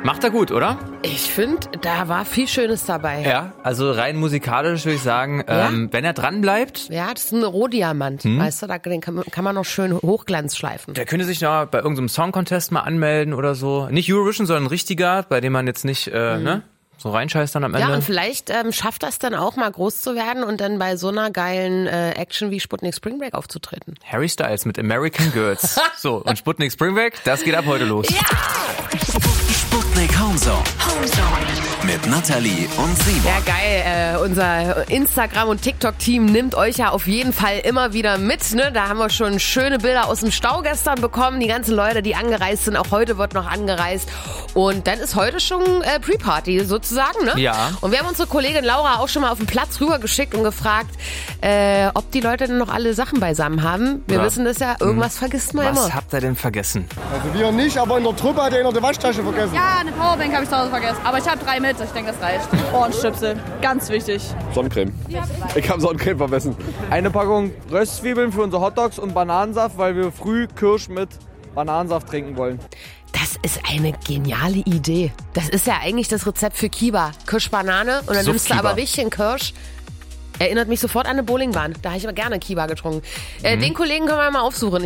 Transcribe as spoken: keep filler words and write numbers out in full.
Macht er gut, oder? Ich finde, da war viel Schönes dabei. Ja, also rein musikalisch würde ich sagen, Ja? ähm, wenn er dran bleibt, Ja, das ist ein Rohdiamant, Hm? weißt du, da, den kann, man- kann man noch schön Hochglanz schleifen. der könnte sich noch bei irgendeinem Song Contest mal anmelden oder so. Nicht Eurovision, sondern ein richtiger, bei dem man jetzt nicht äh, ne, so reinscheißt dann am Ende. Ja, und vielleicht ähm, schafft das dann auch mal groß zu werden und dann bei so einer geilen äh, Action wie Sputnik Spring Break aufzutreten. Harry Styles mit American Girls. So, und Sputnik Spring Break, das geht ab heute los. Sputnik Homezone. Mit Nathalie und Simon. Ja, geil. Äh, unser Instagram- und TikTok-Team nimmt euch ja auf jeden Fall immer wieder mit. Ne? Da haben wir schon schöne Bilder aus dem Stau gestern bekommen. Die ganzen Leute, die angereist sind. Auch heute wird noch angereist. Und dann ist heute schon äh, Pre-Party sozusagen. Ne? Ja. Und wir haben unsere Kollegin Laura auch schon mal auf den Platz rübergeschickt und gefragt, äh, ob die Leute denn noch alle Sachen beisammen haben. Wir Ja. wissen das ja, irgendwas vergisst man Was immer. habt ihr denn vergessen? Also wir nicht, aber in der Truppe hat einer die Waschtasche vergessen. Ja, eine Powerbank habe ich zu Hause vergessen. Aber ich habe drei mit, ich denke, das reicht. Ohrenstöpsel, ganz wichtig. Sonnencreme. Ich habe Sonnencreme vergessen. Eine Packung Röstzwiebeln für unsere Hotdogs und Bananensaft, weil wir früh Kirsch mit Bananensaft trinken wollen. Das ist eine geniale Idee. Das ist ja eigentlich das Rezept für Kiba. Kirsch-Banane und dann nimmst du Suff-Kiba. aber richtig Kirsch. Erinnert mich sofort an eine Bowlingbahn. Da habe ich aber gerne Kiba getrunken. Äh, Den Kollegen können wir mal aufsuchen.